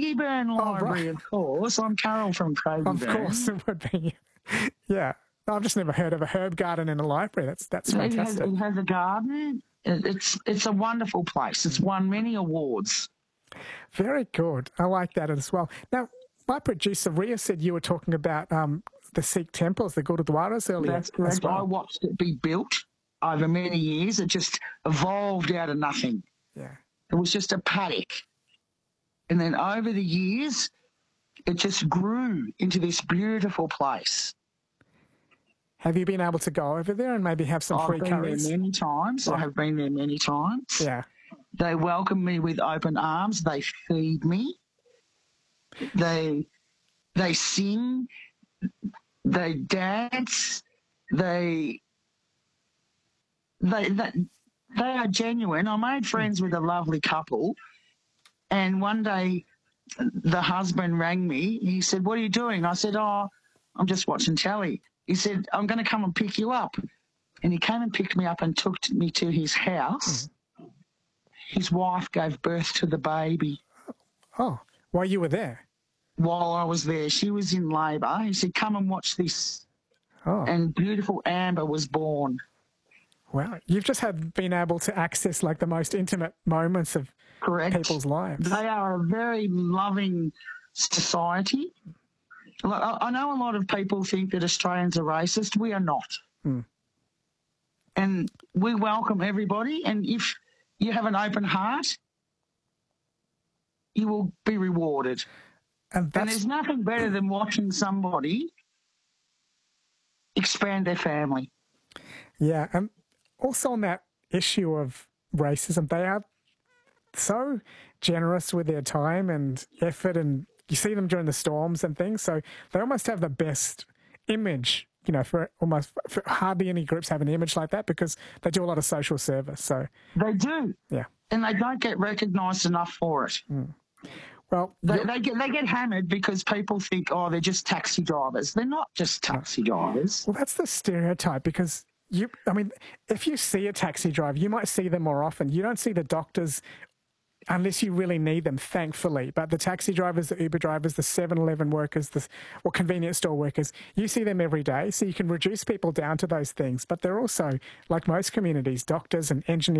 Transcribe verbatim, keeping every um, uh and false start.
Craigieburn Oh, Library, right. of course. I'm Carol from Craigieburn. Of course it would be. Yeah. I've just never heard of a herb garden in a library. That's that's It has, fantastic. it has a garden. It- It's it's a wonderful place. It's won many awards. Very good. I like that as well. Now, my producer, Ria, said you were talking about um, the Sikh temples, the Gurdwaras earlier. That's correct. as well. I watched it be built over many years. It just evolved out of nothing. Yeah. It was just a paddock. And then over the years, it just grew into this beautiful place. Have you been able to go over there and maybe have some I've free been curries? there many times. I have been there many times. Yeah. They welcome me with open arms. They feed me. They they sing. They dance. They they they, they are genuine. I made friends with a lovely couple, and one day the husband rang me. He said, "What are you doing?" I said, "Oh, I'm just watching telly." He said, "I'm going to come and pick you up." And he came and picked me up and took me to his house. Mm. His wife gave birth to the baby. Oh, while you were there? While I was there. She was in labour. He said, "Come and watch this." Oh. And beautiful Amber was born. Wow. You've just had been able to access like the most intimate moments of Correct. people's lives. They are a very loving society. I know a lot of people think that Australians are racist. We are not. Hmm. And we welcome everybody. And if you have an open heart, you will be rewarded. And, and there's nothing better than watching somebody expand their family. Yeah. And also on that issue of racism, they are so generous with their time and effort, and you see them during the storms and things. So they almost have the best image, you know, for almost for hardly any groups have an image like that because they do a lot of social service. So they do. Yeah. And they don't get recognised enough for it. Mm. Well, they, they get they get hammered because people think, oh, they're just taxi drivers. They're not just taxi drivers. Well, that's the stereotype because you, I mean, if you see a taxi driver, you might see them more often. You don't see the doctors unless you really need them, thankfully. But the taxi drivers, the Uber drivers, the seven eleven workers, the or convenience store workers, you see them every day. So you can reduce people down to those things. But they're also, like most communities, doctors and engineers.